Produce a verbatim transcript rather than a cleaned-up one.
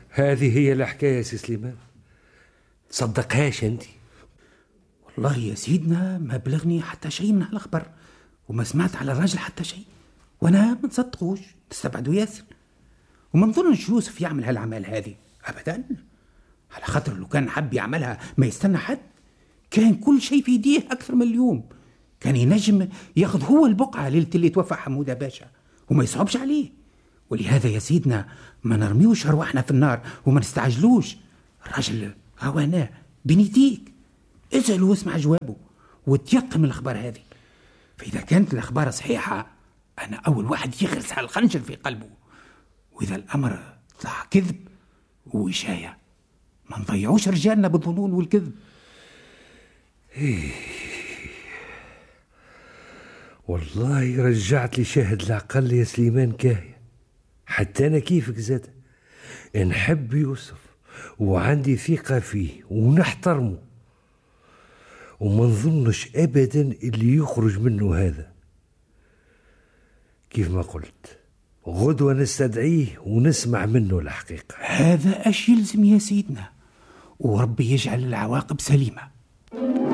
هذه هي الحكاية يا سي سليمان، تصدقهاش انت؟ والله يا سيدنا ما بلغني حتى شيء من هالأخبار، وما سمعت على الراجل حتى شيء، وانا ما نصدقوش، تستبعدوا ياسر. وما نظنش يوسف يعمل هالعمل هذه ابدا، على خاطر لو كان حب يعملها ما يستنى حد، كان كل شيء في يديه اكثر من اليوم، كان ينجم ياخذ هو البقعه ليله اللي توفى حموده باشا وما يصعبش عليه. ولهذا يا سيدنا ما نرميوش ارواحنا في النار وما نستعجلوش. الراجل هواناه بين يديك، اسأله واسمع جوابه وتيقن من الاخبار هذه. فاذا كانت الاخبار صحيحه انا اول واحد يغرس على الخنجر في قلبه، واذا الامر طلع كذب ووشايه ما نضيعوش رجالنا بالظنون والكذب. والله رجعت لي شاهد العقل يا سليمان كاهية، حتى أنا كيفك زاد نحب يوسف وعندي ثقة فيه ونحترمه، وما نظنش أبدا اللي يخرج منه هذا. كيف ما قلت غدوة نستدعيه ونسمع منه الحقيقة. هذا أش يلزم يا سيدنا، وربي يجعل العواقب سليمة.